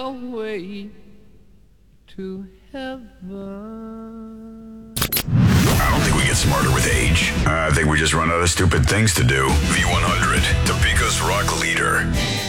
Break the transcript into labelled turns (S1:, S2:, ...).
S1: way to heaven.
S2: I don't think we get smarter with age. I think we just run out of stupid things to do. V100, Topeka's rock leader.